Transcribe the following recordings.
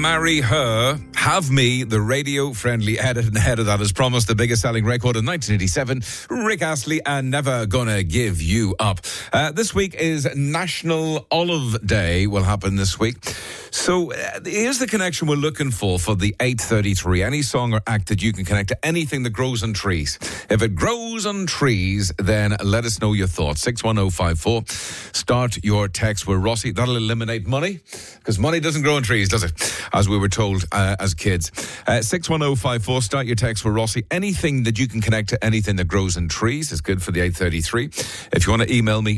Marry Her, Have Me, the radio-friendly edit and head of that, as promised, the biggest selling record in 1987, Rick Astley and Never Gonna Give You Up. This week is National Olive Day, will happen this week. So here's the connection we're looking for the 8:33. Any song or act that you can connect to anything that grows on trees. If it grows on trees, then let us know your thoughts. 61054. Start your text with Rossi. That'll eliminate money, because money doesn't grow on trees, does it? As we were told as kids. 61054. Start your text with Rossi. Anything that you can connect to anything that grows in trees is good for the 8:33. If you want to email me,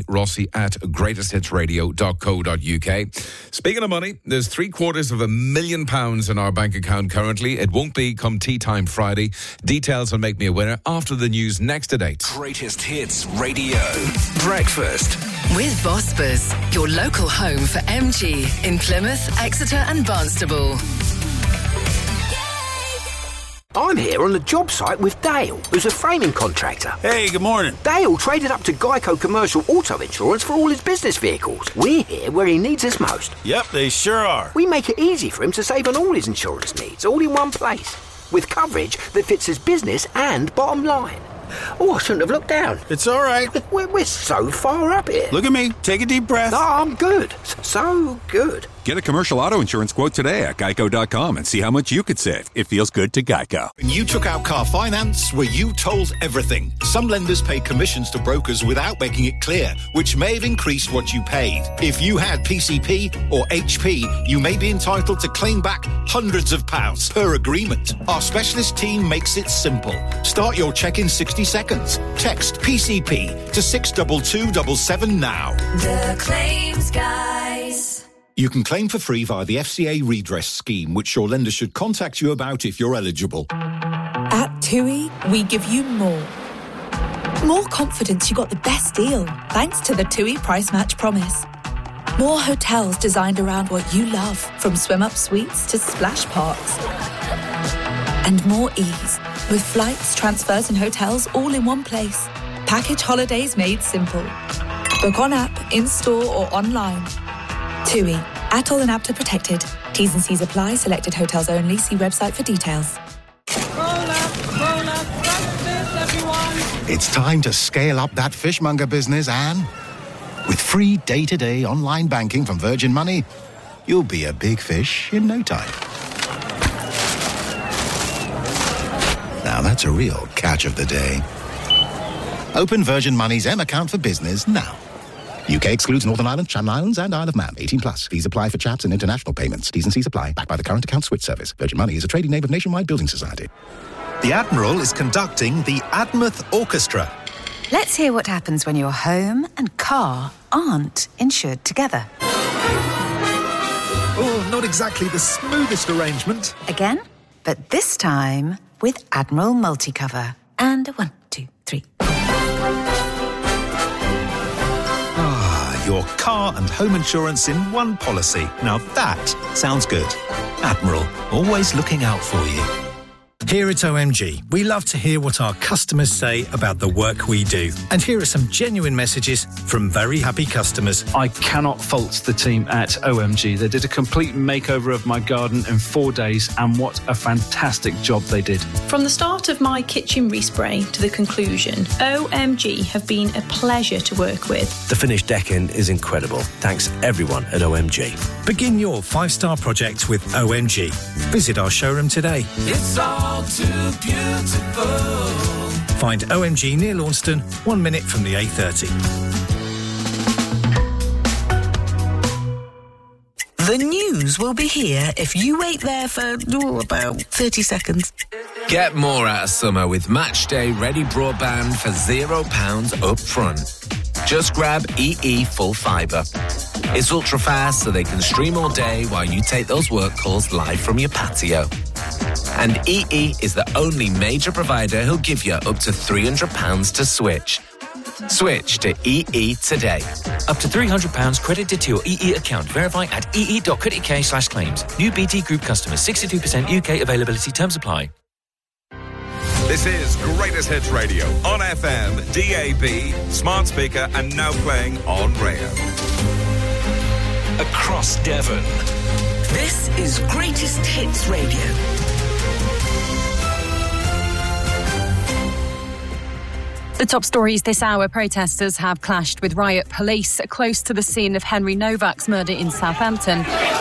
rossi@greatesthitsradio.co.uk. Speaking of money, there's £750,000 in our bank account currently. It won't be come tea time Friday. Details will make me a winner after the news next at 8. Greatest Hits Radio. Breakfast. With Vosper's, your local home for MG in Plymouth, Exeter and Barnstable. I'm here on the job site with Dale, who's a framing contractor. Hey, good morning. Dale traded up to Geico Commercial Auto Insurance for all his business vehicles. We're here where he needs us most. Yep, they sure are. We make it easy for him to save on all his insurance needs, all in one place, with coverage that fits his business and bottom line. Oh, I shouldn't have looked down. It's all right. We're so far up here. Look at me. Take a deep breath. Oh, I'm good. So good. Get a commercial auto insurance quote today at geico.com and see how much you could save. It feels good to Geico. When you took out car finance, were you told everything? Some lenders pay commissions to brokers without making it clear, which may have increased what you paid. If you had PCP or HP, you may be entitled to claim back hundreds of pounds per agreement. Our specialist team makes it simple. Start your check in 60 seconds. Text PCP to 62277 now. The Claims Guys. You can claim for free via the FCA redress scheme, which your lender should contact you about if you're eligible. At TUI, we give you more. More confidence you got the best deal, thanks to the TUI Price Match Promise. More hotels designed around what you love, from swim-up suites to splash parks. And more ease, with flights, transfers and hotels all in one place. Package holidays made simple. Book on app, in-store or online. TUI. ATOL and APTA protected. T's and C's apply. Selected hotels only. See website for details. Roll up, breakfast, everyone. It's time to scale up that fishmonger business, Anne. With free day-to-day online banking from Virgin Money, you'll be a big fish in no time. Now that's a real catch of the day. Open Virgin Money's M account for business now. UK excludes Northern Ireland, Channel Islands and Isle of Man. 18+. Fees apply for chaps and international payments. T's and C's apply. Backed by the Current Account Switch Service. Virgin Money is a trading name of Nationwide Building Society. The Admiral is conducting the Admouth Orchestra. Let's hear what happens when your home and car aren't insured together. Oh, not exactly the smoothest arrangement. Again, but this time with Admiral Multicover. And 1, 2, 3. Your car and home insurance in one policy. Now that sounds good. Admiral, always looking out for you. Here at OMG, we love to hear what our customers say about the work we do. And here are some genuine messages from very happy customers. I cannot fault the team at OMG. They did a complete makeover of my garden in 4 days, and what a fantastic job they did. From the start of my kitchen respray to the conclusion, OMG have been a pleasure to work with. The finished decking is incredible. Thanks everyone at OMG. Begin your 5-star project with OMG. Visit our showroom today. It's all too beautiful. Find OMG near Launceston, 1 minute from the A30. The news will be here if you wait there for about 30 seconds. Get more out of summer with Matchday Ready Broadband for £0 up front. Just grab EE Full Fibre. It's ultra fast so they can stream all day while you take those work calls live from your patio. And EE is the only major provider who'll give you up to £300 to switch. Switch to EE today. Up to £300 credited to your EE account. Verify at ee.co.uk/claims. New BT Group customers. 62% UK availability. Terms apply. This is Greatest Hits Radio on FM, DAB, smart speaker, and now playing on rail. Across Devon, This is Greatest Hits Radio. The top stories this hour: protesters have clashed with riot police close to the scene of Henry Novak's murder in Southampton,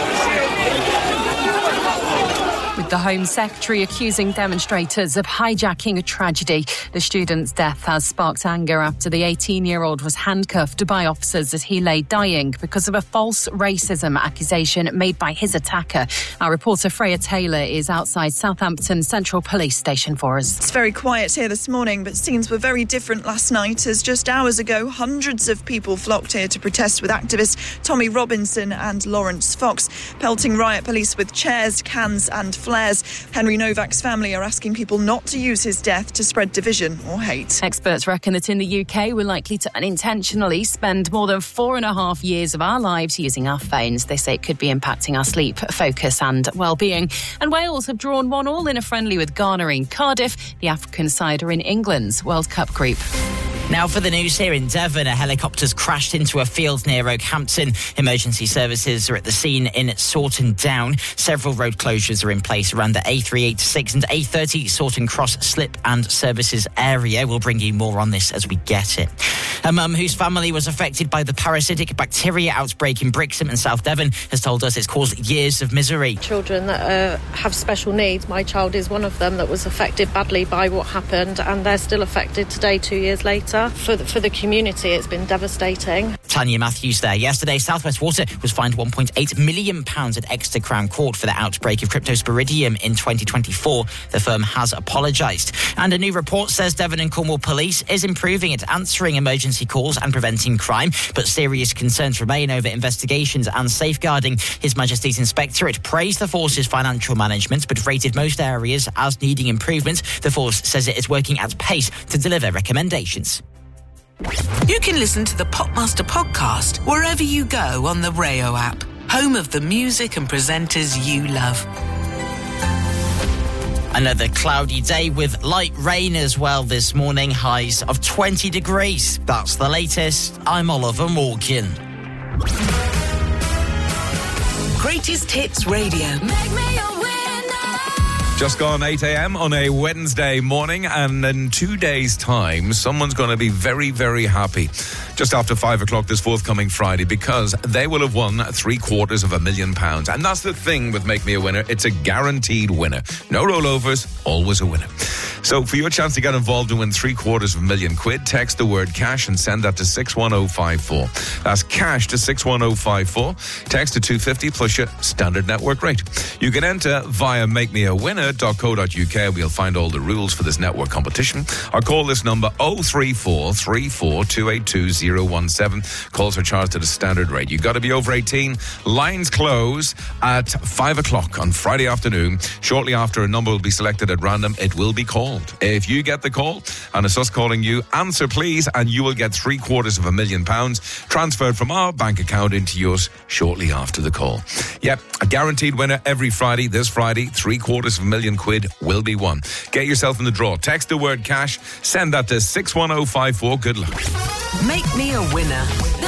with the Home Secretary accusing demonstrators of hijacking a tragedy. The student's death has sparked anger after the 18-year-old was handcuffed by officers as he lay dying because of a false racism accusation made by his attacker. Our reporter Freya Taylor is outside Southampton Central Police Station for us. It's very quiet here this morning, but scenes were very different last night, as just hours ago hundreds of people flocked here to protest with activists Tommy Robinson and Lawrence Fox, pelting riot police with chairs, cans and flares. Henry Novak's family are asking people not to use his death to spread division or hate. Experts reckon that in the UK we're likely to unintentionally spend more than 4.5 years of our lives using our phones. They say it could be impacting our sleep, focus and well-being. And Wales have drawn 1-1 in a friendly with Ghana in Cardiff. The African side are in England's World Cup group. Now for the news here in Devon. A helicopter's crashed into a field near Oakhampton. Emergency services are at the scene in Sawton Down. Several road closures are in place around the A386 and A30 Sawton Cross slip and services area. We'll bring you more on this as we get it. A mum whose family was affected by the parasitic bacteria outbreak in Brixham and South Devon has told us it's caused years of misery. Children that have special needs. My child is one of them that was affected badly by what happened, and they're still affected today, 2 years later. For the community, it's been devastating. Tanya Matthews there. Yesterday, South West Water was fined £1.8 million at Exeter Crown Court for the outbreak of Cryptosporidium in 2024. The firm has apologised. And a new report says Devon and Cornwall Police is improving at answering emergency calls and preventing crime, but serious concerns remain over investigations and safeguarding. His Majesty's Inspectorate praised the force's financial management, but rated most areas as needing improvement. The force says it is working at pace to deliver recommendations. You can listen to the Popmaster podcast wherever you go on the Rayo app, home of the music and presenters you love. Another cloudy day with light rain as well this morning, highs of 20 degrees. That's the latest. I'm Oliver Morgan. Greatest Hits Radio. Make me a winner. Just gone 8 a.m. on a Wednesday morning, and in 2 days' time, someone's going to be very, very happy. Just after 5 o'clock this forthcoming Friday, because they will have won £750,000. And that's the thing with Make Me a Winner. It's a guaranteed winner. No rollovers, always a winner. So for your chance to get involved and win £750,000, text the word cash and send that to 61054. That's cash to 61054. Text to 250 plus your standard network rate. You can enter via makemeawinner.co.uk. We'll find all the rules for this network competition. Or call this number 034 34 282 017. Calls are charged at a standard rate. You've got to be over 18. Lines close at 5 o'clock on Friday afternoon. Shortly after, a number will be selected at random. It will be called. If you get the call and it's us calling you, answer please, and you will get £750,000 transferred from our bank account into yours shortly after the call. Yep, a guaranteed winner every Friday. This Friday, £750,000 will be won. Get yourself in the draw. Text the word cash. Send that to 61054. Good luck. Make me a winner.